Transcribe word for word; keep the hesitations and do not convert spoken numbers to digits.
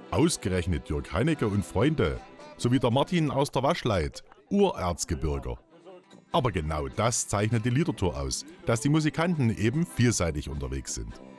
Ausgerechnet Jörg Heinecke und Freunde, sowie der Martin aus der Waschleit, Urerzgebirger. Aber genau das zeichnet die Liedertour aus, dass die Musikanten eben vielseitig unterwegs sind.